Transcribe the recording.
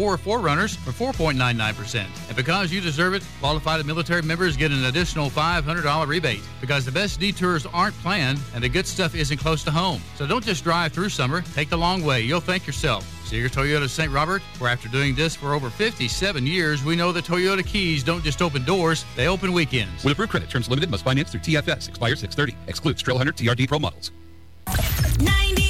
or 4Runners for 4.99%. And because you deserve it, qualified military members get an additional $500 rebate. Because the best detours aren't planned and the good stuff isn't close to home. So don't just drive through summer. Take the long way. You'll thank yourself. Seeger Toyota St. Robert, where after doing this for over 57 years, we know that Toyota Keys don't just open doors, they open weekends. With approved credit, terms limited, must finance through TFS. Expires 6/30. Excludes Trailhunter TRD Pro models. 90.